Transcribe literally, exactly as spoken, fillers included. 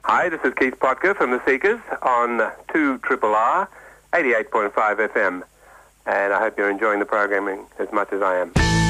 Hi, this is Keith Potker from The Seekers on two Triple R, eighty-eight point five F M. And I hope you're enjoying the programming as much as I am.